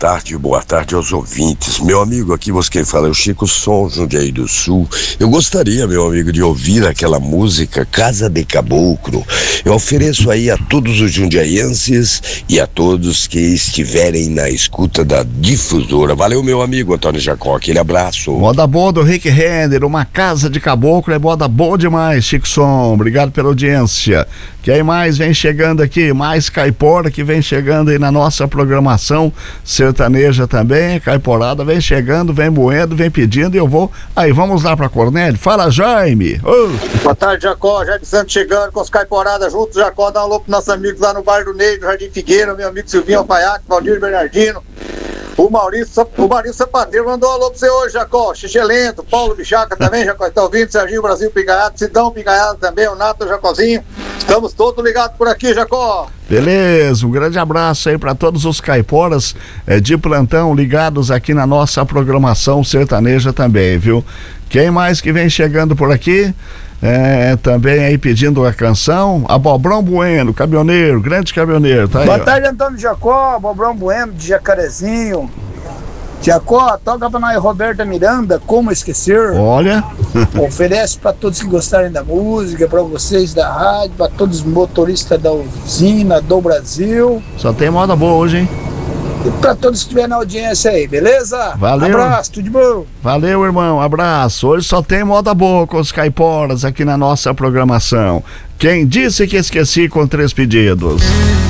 boa tarde aos ouvintes. Meu amigo, aqui você quem fala é o Chico Som, Jundiaí do Sul. Eu gostaria, meu amigo, de ouvir aquela música Casa de Caboclo. Eu ofereço aí a todos os jundiaienses e a todos que estiverem na escuta da difusora. Valeu, meu amigo Antônio Jacó, aquele abraço. Moda boa do Rick Renner, uma Casa de Caboclo é moda boa demais, Chico Som. Obrigado pela audiência. Quem mais vem chegando aqui? Mais caipora que vem chegando aí na nossa programação sertaneja também. Caiporada vem chegando, vem moendo, vem pedindo e eu vou. Aí, vamos lá pra Cornélio. Fala, Jaime. Boa tarde, Jacó. Jaime Santos chegando com os caiporadas juntos. Jacó, dá um alô pros nossos amigos lá no bairro do Ney, do Jardim Figueira, meu amigo Silvinho Alfaiate, Valdir Bernardino. O Maurício Sapateiro mandou um alô pra você hoje, Jacó. Xixelento, Paulo Bichaca também, Jacó. Tá ouvindo? Serginho Brasil Pingaiado, Sidão Pingaiado também, o Nato Jacozinho. Estamos todos ligados por aqui, Jacó. Beleza, um grande abraço aí para todos os caiporas de plantão ligados aqui na nossa programação sertaneja também, viu? Quem mais que vem chegando por aqui? Também aí pedindo a canção, a Bobrão Bueno, caminhoneiro, grande caminhoneiro, tá aí. Boa tarde, Antônio Jacó, Bobrão Bueno de Jacarezinho. Jacó, toca pra nós Roberta Miranda, Como Esquecer. Olha. Oferece pra todos que gostarem da música, pra vocês da rádio, pra todos os motoristas da usina, do Brasil. Só tem moda boa hoje, hein? E pra todos que estiverem na audiência aí, beleza? Valeu. Abraço, tudo de bom. Valeu, irmão, abraço. Hoje só tem moda boa com os caiporas aqui na nossa programação. Quem disse que esqueci com 3 pedidos?